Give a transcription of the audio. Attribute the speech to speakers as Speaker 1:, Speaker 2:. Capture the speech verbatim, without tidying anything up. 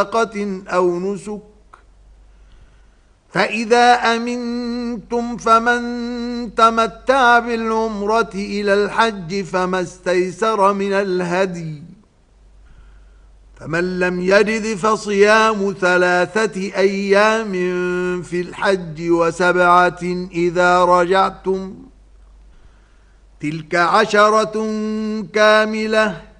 Speaker 1: أو نسك. فإذا أمنتم فمن تمتع بالعمرة إلى الحج فما استيسر من الهدي، فمن لم يجد فصيام ثلاثة أيام في الحج وسبعة إذا رجعتم، تلك عشرة كاملة،